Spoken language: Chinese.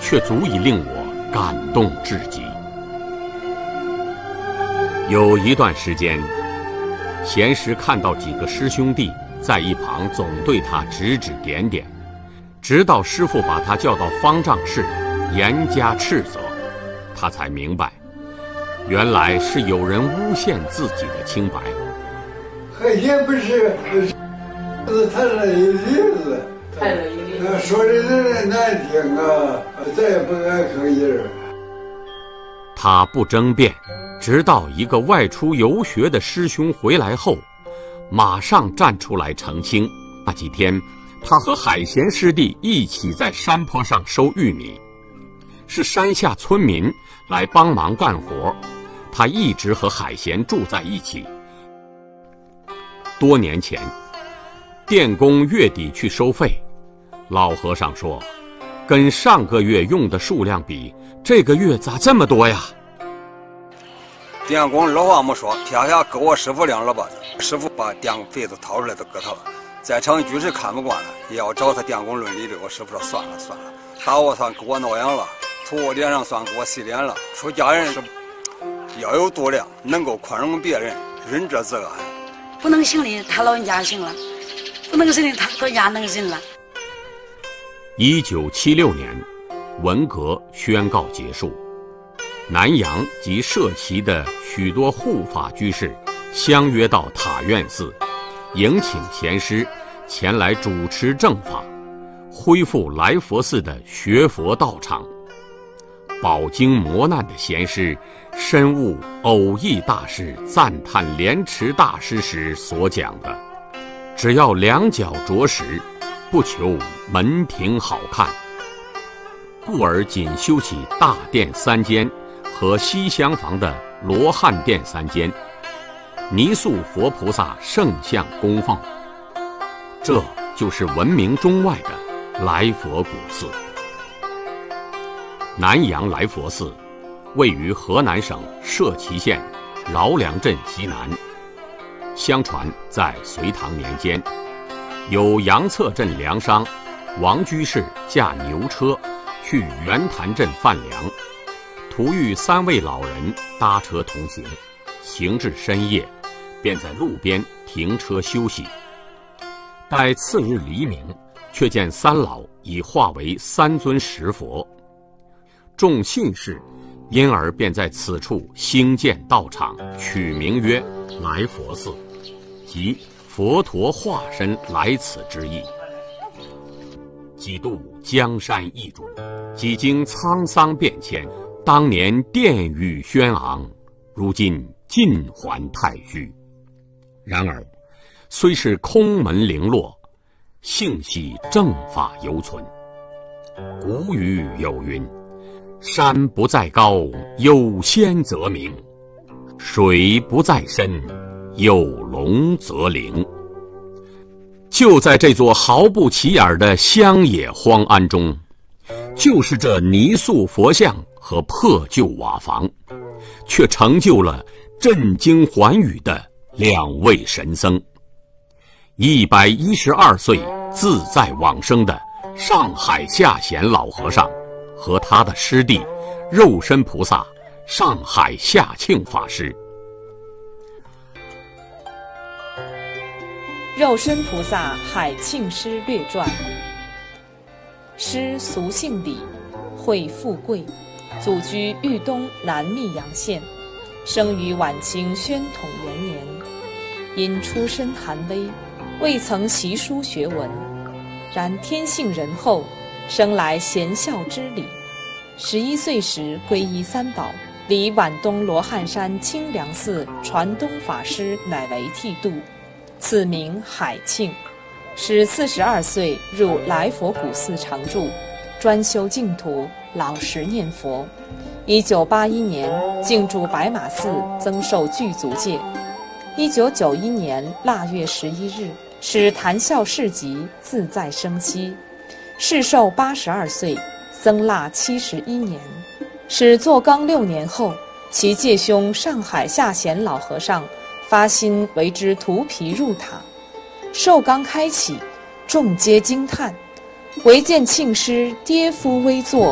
却足以令我感动至极。有一段时间，贤师看到几个师兄弟在一旁总对他指指点点，直到师父把他叫到方丈室严加斥责，他才明白，原来是有人诬陷自己的清白。 海鲜不是太了一例子， 太了一例子， 说的人难听啊，再也不敢吭音。 他不争辩，直到一个外出游学的师兄回来后，马上站出来澄清。那几天，他和海贤师弟一起在山坡上收玉米，是山下村民来帮忙干活，他一直和海贤住在一起。多年前，电工月底去收费，老和尚说，跟上个月用的数量比，这个月咋这么多呀？ 电工二话没说，撇下给我师傅2耳巴子，师傅把电费子掏出来都给他了。在场居士看不惯了，也要找他电工论理的。我师傅说算了，打我算给我挠痒了，吐我脸上算给我洗脸了。出家人是要有度量，能够宽容别人，仁者自安。 不能行的他老人家行了，不能行的他老人家能行了。 1976年，文革宣告结束，南阳及社旗的许多护法居士相约到塔院寺，迎请贤师前来主持正法，恢复来佛寺的学佛道场。饱经磨难的贤师深悟偶益大师赞叹莲池大师时所讲的，只要两脚着实，不求门庭好看，故而仅修起大殿3间和西厢房的罗汉殿3间，泥塑佛菩萨圣像供奉。这就是闻名中外的来佛古寺。南阳来佛寺位于河南省社旗县饶梁镇西南。相传在隋唐年间，有杨策镇粮商王居士驾牛车去圆潭镇贩粮，途遇3位老人搭车同行，行至深夜，便在路边停车休息。待次日黎明，却见3老已化为3尊石佛。众信士因而便在此处兴建道场，取名曰来佛寺，即佛陀化身来此之意。几度江山易主，几经沧桑变迁，当年殿宇轩昂，如今尽还太虚。然而虽是空门零落，幸系正法犹存。古语有云，山不在高，有仙则名；水不在深，有龙则灵。就在这座毫不起眼的乡野荒庵中，就是这泥塑佛像和破旧瓦房，却成就了震惊寰宇的2位神僧。112岁自在往生的上海下贤老和尚和他的师弟肉身菩萨上海下庆法师。 肉身菩萨海庆师略传。师俗姓李，讳富贵，祖居豫东南密阳县，生于晚清宣统元年。因出身寒微，未曾习书学文，然天性仁厚，生来贤孝之理。11岁时皈依3宝，离皖东罗汉山清凉寺传东法师乃为剃度，此名海庆。使42岁入来佛古寺常住，专修净土，老实念佛。1981年进驻白马寺，增受具足戒。1991年腊月11日，使谈笑市集，自在生息。世寿82岁，僧腊71年。使坐纲6年后，其介兄上海下贤老和尚发心为之涂皮入塔。寿纲开启，众皆惊叹，唯见庆师跌伏微坐，